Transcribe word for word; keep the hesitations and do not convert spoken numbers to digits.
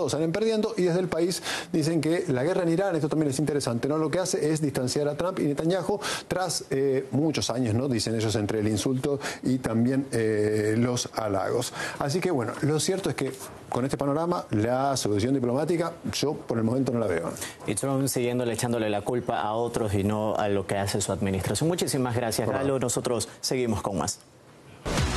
todos salen perdiendo, y desde el país dicen que la guerra en Irán, esto también es interesante, ¿no? Lo que hace es distanciar a Trump y Netanyahu tras eh, muchos años, ¿no? Dicen ellos, entre el insulto y también eh, los halagos. Así que bueno, lo cierto es que con este panorama la solución diplomática yo por el momento no la veo. Y Trump siguiéndole, echándole la culpa a otros y no a lo que hace su administración. Muchísimas gracias, Galo. Nosotros seguimos con más.